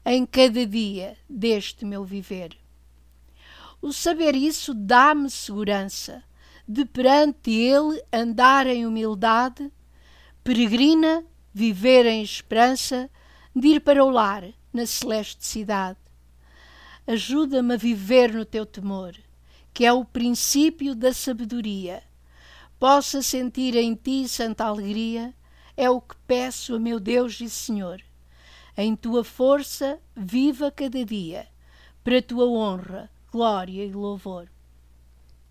em cada dia deste meu viver. O saber isso dá-me segurança de perante Ele andar em humildade, peregrina, viver em esperança de ir para o lar na celeste cidade. Ajuda-me a viver no teu temor, que é o princípio da sabedoria. Possa sentir em ti santa alegria, é o que peço a meu Deus e Senhor. Em tua força viva cada dia, para tua honra, glória e louvor.